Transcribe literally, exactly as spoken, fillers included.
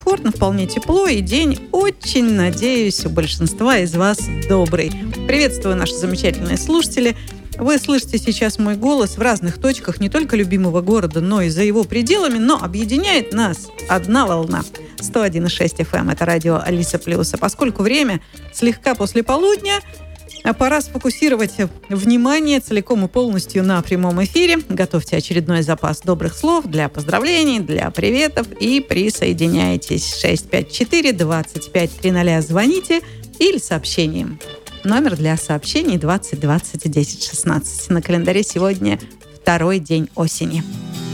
комфортно, вполне тепло, и день, очень надеюсь, у большинства из вас добрый. Приветствую наши замечательные слушатели. Вы слышите сейчас мой голос в разных точках не только любимого города, но и за его пределами, но объединяет нас одна волна. сто один и шесть эф эм – это радио Алиса Плюс. А поскольку время слегка после полудня, пора сфокусировать внимание целиком и полностью на прямом эфире. Готовьте очередной запас добрых слов для поздравлений, для приветов и присоединяйтесь. шесть пять четыре двадцать пять тридцать звоните или сообщением. Номер для сообщений двадцать двадцать десять шестнадцать. На календаре сегодня второй день осени.